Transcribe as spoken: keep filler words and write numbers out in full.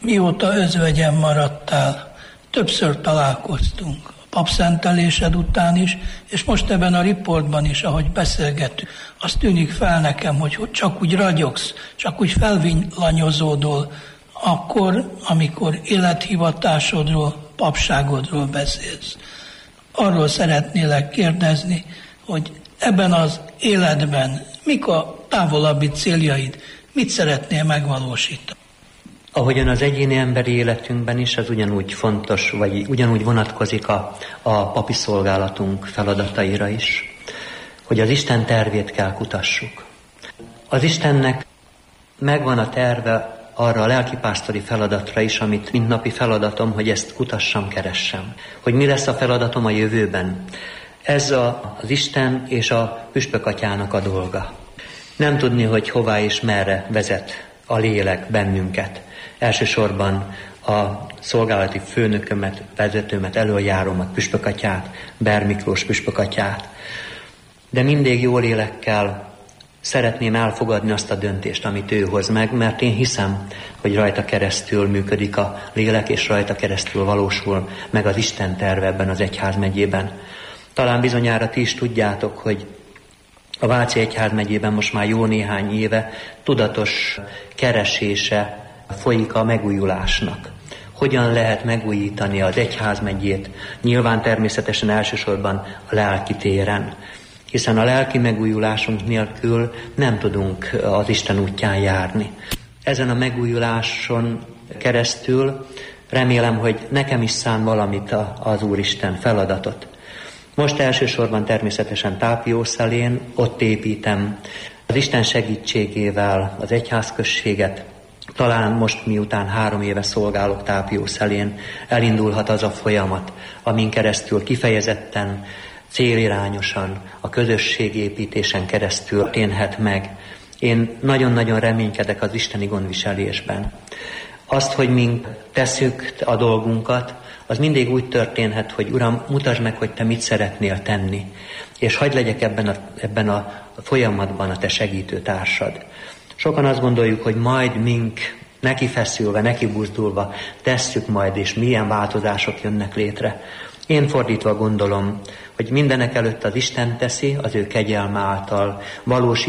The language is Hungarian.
Mióta özvegyen maradtál, többször találkoztunk. A papszentelésed után is, és most ebben a riportban is, ahogy beszélgetünk. Azt tűnik fel nekem, hogy csak úgy ragyogsz, csak úgy felvillanyozódol, akkor, amikor élethivatásodról, papságodról beszélsz. Arról szeretnélek kérdezni, hogy ebben az életben mik a távolabbi céljaid, mit szeretnél megvalósítani? Ahogyan az egyéni emberi életünkben is, az ugyanúgy fontos, vagy ugyanúgy vonatkozik a, a papi szolgálatunk feladataira is, hogy az Isten tervét kell kutassuk. Az Istennek megvan a terve arra a lelkipásztori feladatra is, amit mindnapi feladatom, hogy ezt kutassam, keressem. Hogy mi lesz a feladatom a jövőben. Ez a, az Isten és a püspökatyának a dolga. Nem tudni, hogy hová és merre vezet a lélek bennünket. Elsősorban a szolgálati főnökömet, vezetőmet, elöljárómat, püspökatyát, Ber Miklós püspökatyát. De mindig jó lélekkel szeretném elfogadni azt a döntést, amit ő hoz meg, mert én hiszem, hogy rajta keresztül működik a lélek, és rajta keresztül valósul meg az Isten terve ebben az egyházmegyében. Talán bizonyára ti is tudjátok, hogy a Váci egyházmegyében most már jó néhány éve tudatos keresése folyik a megújulásnak. Hogyan lehet megújítani az egyházmegyét? Nyilván természetesen elsősorban a lelki téren. Hiszen a lelki megújulásunk nélkül nem tudunk az Isten útján járni. Ezen a megújuláson keresztül remélem, hogy nekem is szán valamit az Úristen feladatot. Most elsősorban természetesen Tápiószelén, ott építem az Isten segítségével az egyházközséget. Talán most, miután három éve szolgálok Tápiószelén, elindulhat az a folyamat, amin keresztül kifejezetten, célirányosan, a közösségépítésen keresztül történhet meg. Én nagyon-nagyon reménykedek az isteni gondviselésben. Azt, hogy mink tesszük a dolgunkat, az mindig úgy történhet, hogy Uram, mutasd meg, hogy te mit szeretnél tenni, és hadd legyek ebben a, ebben a folyamatban a te segítő társad. Sokan azt gondoljuk, hogy majd mink neki feszülve, neki buzdulva tesszük majd, és milyen változások jönnek létre. Én fordítva gondolom, hogy mindenek előtt az Isten teszi, az ő kegyelme által valósít